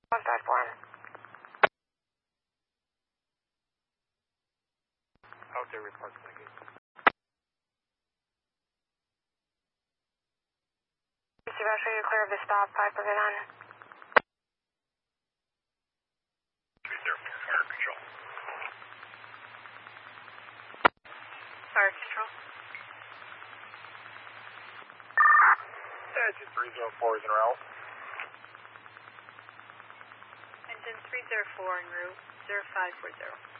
151. Out there, report clicking. Sebastian, you're clear of the stop, 5 on. 304, fire control. Fire control. Engine 304 is en route. Engine 304 en route, 0540.